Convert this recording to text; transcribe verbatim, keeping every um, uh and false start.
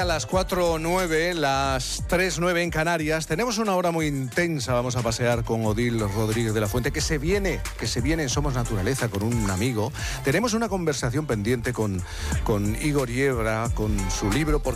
A las cuatro nueve, las tres nueve en Canarias. Tenemos una hora muy intensa. Vamos a pasear con Odil Rodríguez de la Fuente, que se viene, que se viene en Somos Naturaleza con un amigo. Tenemos una conversación pendiente con, con Igor Yebra, con su libro,